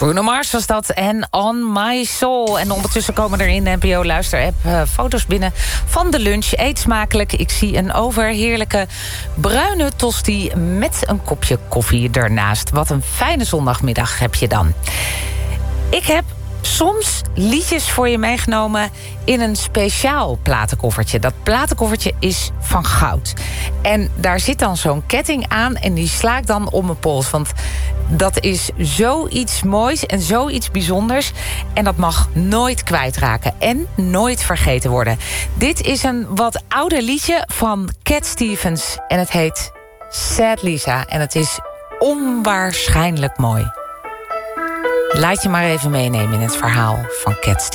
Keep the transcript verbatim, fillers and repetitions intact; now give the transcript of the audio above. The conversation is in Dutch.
Bruno Mars was dat en On My Soul. En ondertussen komen er in de N P O Luister-app uh, foto's binnen van de lunch. Eet smakelijk. Ik zie een overheerlijke bruine tosti met een kopje koffie ernaast. Wat een fijne zondagmiddag heb je dan. Ik heb soms liedjes voor je meegenomen in een speciaal platenkoffertje. Dat platenkoffertje is van goud. En daar zit dan zo'n ketting aan en die sla ik dan om mijn pols. Want dat is zoiets moois en zoiets bijzonders. En dat mag nooit kwijtraken en nooit vergeten worden. Dit is een wat ouder liedje van Cat Stevens. En het heet Sad Lisa. En het is onwaarschijnlijk mooi. Laat je maar even meenemen in het verhaal van Cat Stevens.